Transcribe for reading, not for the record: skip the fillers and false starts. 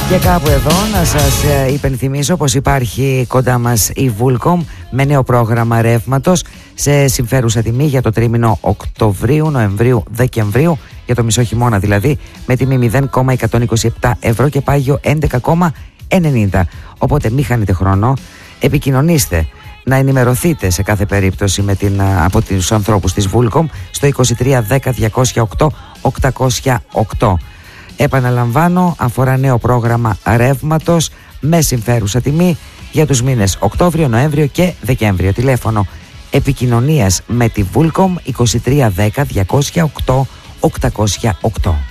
Και κάπου εδώ να σας υπενθυμίσω πως υπάρχει κοντά μας η Vulcom με νέο πρόγραμμα ρεύματος σε συμφέρουσα τιμή για το τρίμηνο Οκτωβρίου, Νοεμβρίου, Δεκεμβρίου, για το μισό χειμώνα δηλαδή, με τιμή 0,127 ευρώ και πάγιο 11,90. Οπότε μη χάνετε χρόνο, επικοινωνήστε, να ενημερωθείτε σε κάθε περίπτωση από τους ανθρώπους της Vulcom στο 23 10 208 808. Επαναλαμβάνω, αφορά νέο πρόγραμμα ρεύματος με συμφέρουσα τιμή για τους μήνες Οκτώβριο, Νοέμβριο και Δεκέμβριο. Τηλέφωνο επικοινωνίας με τη Vulcom 23 10 208 808.